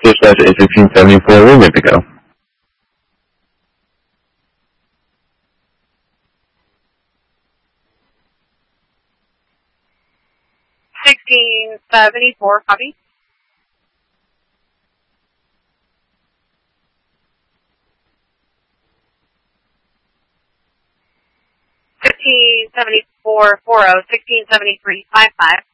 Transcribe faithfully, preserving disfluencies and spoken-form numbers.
Dispatch eight sixteen seventy-four, we're good to go. sixteen seventy-four, copy. fifteen seventy-four, four oh, sixteen seventy-three, five five.